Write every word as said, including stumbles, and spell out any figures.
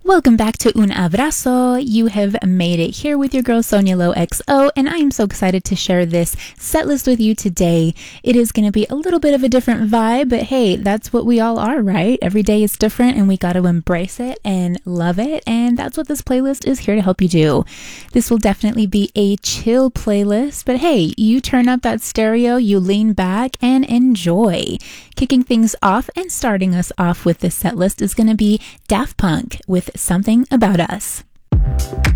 Welcome back to Un Abrazo. You have made it here with your girl Sonia Lo X O, and I am so excited to share this set list with you today. It is going to be a little bit of a different vibe, but hey, that's what we all are, right? Every day is different and we got to embrace it and love it, and that's what this playlist is here to help you do. This will definitely be a chill playlist, but hey, you turn up that stereo, you lean back and enjoy. Kicking things off and starting us off with this set list is going to be Daft Punk with Something About Us.